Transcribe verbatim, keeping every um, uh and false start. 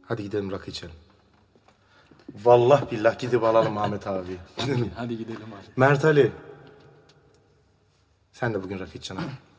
Hadi gidelim rakı içelim. Vallahi billah gidip alalım Ahmet abi. Hadi, hadi gidelim abi. Mert Ali. Sen de bugün rakı içeceksin abi.